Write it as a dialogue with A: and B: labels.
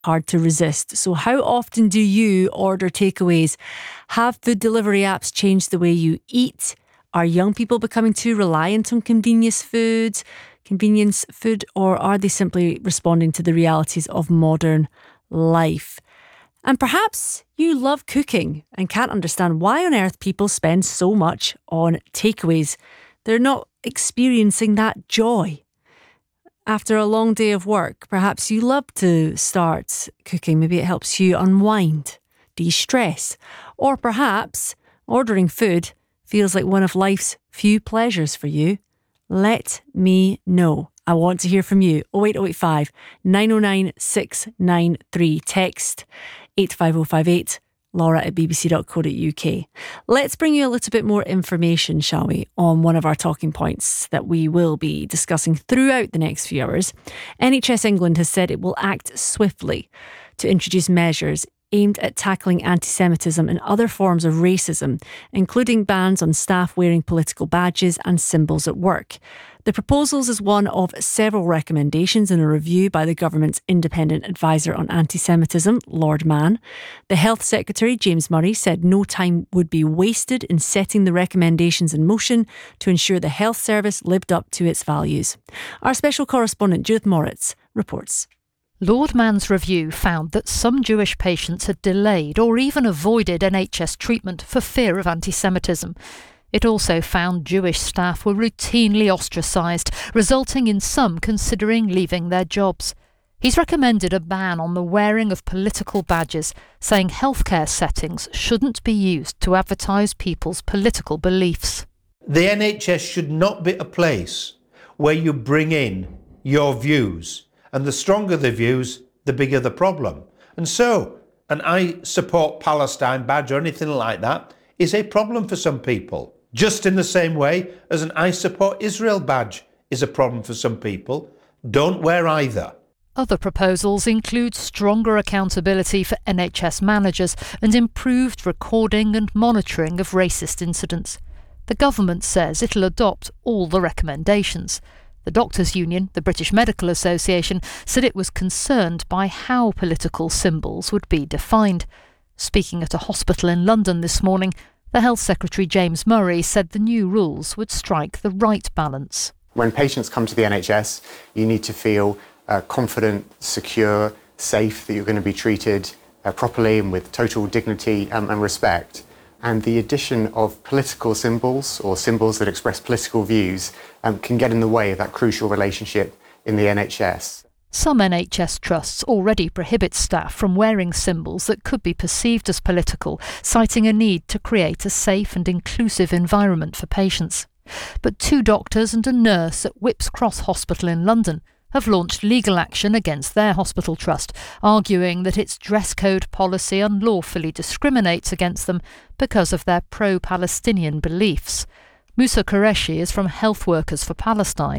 A: hard to resist. So how often do you order takeaways? Have food delivery apps changed the way you eat? Are young people becoming too reliant on convenience food, or are they simply responding to the realities of modern life? And perhaps you love cooking and can't understand why on earth people spend so much on takeaways. They're not experiencing that joy. After a long day of work, perhaps you love to start cooking. Maybe it helps you unwind, de-stress. Or perhaps ordering food feels like one of life's few pleasures for you. Let me know. I want to hear from you. 08085 909 693. Text 85058. laura@bbc.co.uk. Let's bring you a little bit more information, shall we, on one of our talking points that we will be discussing throughout the next few hours. NHS England has said it will act swiftly to introduce measures aimed at tackling anti-Semitism and other forms of racism, including bans on staff wearing political badges and symbols at work. The proposals is one of several recommendations in a review by the government's independent advisor on anti-Semitism, Lord Mann. The Health Secretary, James Murray, said no time would be wasted in setting the recommendations in motion to ensure the health service lived up to its values. Our special correspondent, Judith Moritz, reports.
B: Lord Mann's review found that some Jewish patients had delayed or even avoided NHS treatment for fear of anti-Semitism. It also found Jewish staff were routinely ostracised, resulting in some considering leaving their jobs. He's recommended a ban on the wearing of political badges, saying healthcare settings shouldn't be used to advertise people's political beliefs.
C: The NHS should not be a place where you bring in your views. And the stronger the views, the bigger the problem. And so, an I support Palestine badge or anything like that is a problem for some people. Just in the same way as an I support Israel badge is a problem for some people. Don't wear either.
B: Other proposals include stronger accountability for NHS managers and improved recording and monitoring of racist incidents. The government says it'll adopt all the recommendations. The Doctors' Union, the British Medical Association, said it was concerned by how political symbols would be defined. Speaking at a hospital in London this morning, the Health Secretary James Murray said the new rules would strike the right balance.
D: When patients come to the NHS, you need to feel confident, secure, safe, that you're going to be treated properly and with total dignity and respect. And the addition of political symbols or symbols that express political views can get in the way of that crucial relationship in the NHS.
B: Some NHS trusts already prohibit staff from wearing symbols that could be perceived as political, citing a need to create a safe and inclusive environment for patients. But 2 doctors and a nurse at Whipps Cross Hospital in London have launched legal action against their hospital trust, arguing that its dress code policy unlawfully discriminates against them because of their pro-Palestinian beliefs. Musa Qureshi is from Health Workers for Palestine.